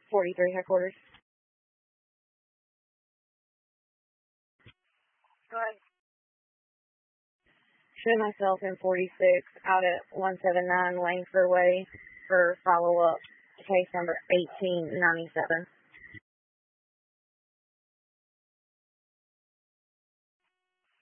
43 headquarters. Go ahead. Show myself in 46 out at 179 Langford Way for follow-up case number 1897.